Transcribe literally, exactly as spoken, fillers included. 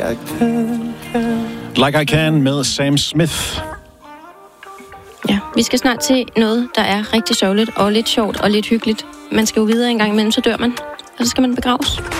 I can, can. Like I Can med Sam Smith. Ja, vi skal snart til noget, der er rigtig sørgeligt og lidt sjovt og lidt hyggeligt. Man skal jo videre en gang imellem, så dør man, og så skal man begraves.